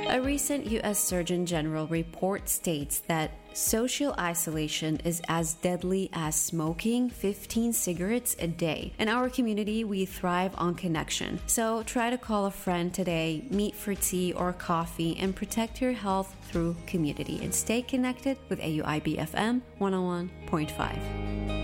A recent U.S. Surgeon General report states that social isolation is as deadly as smoking 15 cigarettes a day. In our community, we thrive on connection. So try to call a friend today, meet for tea or coffee, and protect your health through community. And stay connected with AUIB FM 101.5.